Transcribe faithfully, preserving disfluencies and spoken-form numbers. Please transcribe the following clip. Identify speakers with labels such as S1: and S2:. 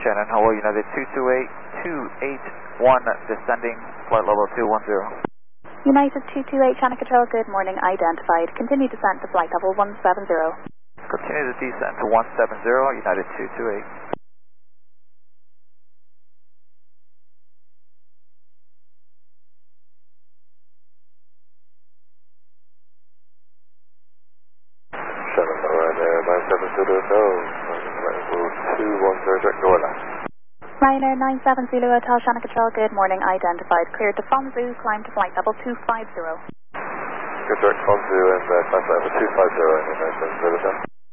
S1: Shannon, hello, United two two eight, two eight one, descending, flight level two one zero.
S2: United two two eight, Channel Control, good morning, identified. Continue descent to flight level one seven zero.
S1: Continue the descent to one seven zero, United two two eight.
S3: Shannon, Ryanair nine seven zero, no, level two one zero, direct door left.
S2: Ryanair nine seven Zulu Hotel, Channel Control, good morning, identified. Cleared to Fonzu, climb to flight level two five zero.
S3: Good direct Fonzu and uh, flight level two five zero, nine seven zero.